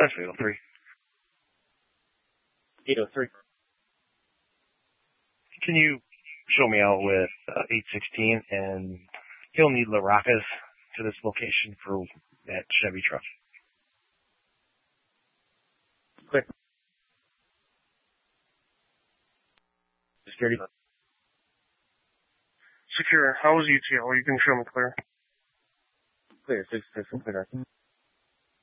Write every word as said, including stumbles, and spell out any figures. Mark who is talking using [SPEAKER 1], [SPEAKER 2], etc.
[SPEAKER 1] Central eight oh three.
[SPEAKER 2] eight oh three.
[SPEAKER 1] Can you show me out with uh, eight sixteen, and he'll need LaRocca's to this location for that Chevy truck.
[SPEAKER 2] Clear. Security.
[SPEAKER 3] Secure. How was U T L? You can show me clear.
[SPEAKER 2] Clear. Six, six, clear.